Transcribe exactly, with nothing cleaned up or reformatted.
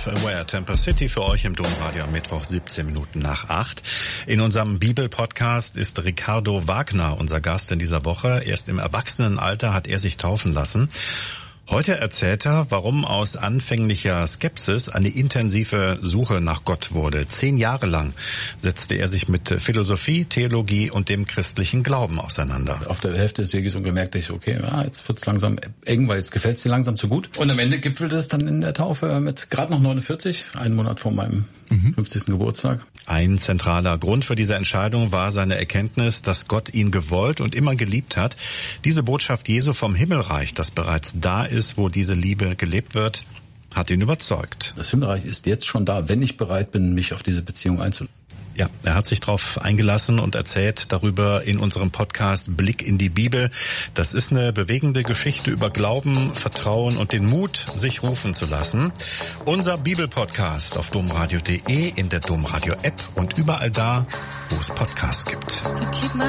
Self-Aware, Temper City für euch im Domradio am Mittwoch siebzehn Minuten nach acht. In unserem Bibelpodcast ist Ricardo Wagner unser Gast in dieser Woche. Erst im Erwachsenenalter hat er sich taufen lassen. Heute erzählt er, warum aus anfänglicher Skepsis eine intensive Suche nach Gott wurde. Zehn Jahre lang setzte er sich mit Philosophie, Theologie und dem christlichen Glauben auseinander. Auf der Hälfte des Weges und gemerkt, ich okay, ja, jetzt wird's langsam eng, weil jetzt gefällt's dir langsam zu gut. Und am Ende gipfelte es dann in der Taufe mit gerade noch neunundvierzig, einen Monat vor meinem fünfzigsten Geburtstag. Ein zentraler Grund für diese Entscheidung war seine Erkenntnis, dass Gott ihn gewollt und immer geliebt hat. Diese Botschaft Jesu vom Himmelreich, das bereits da ist, wo diese Liebe gelebt wird, hat ihn überzeugt. Das Himmelreich ist jetzt schon da, wenn ich bereit bin, mich auf diese Beziehung einzulassen. Ja, er hat sich darauf eingelassen und erzählt darüber in unserem Podcast Blick in die Bibel. Das ist eine bewegende Geschichte über Glauben, Vertrauen und den Mut, sich rufen zu lassen. Unser Bibelpodcast auf domradio punkt de, in der Domradio App und überall da, wo es Podcasts gibt.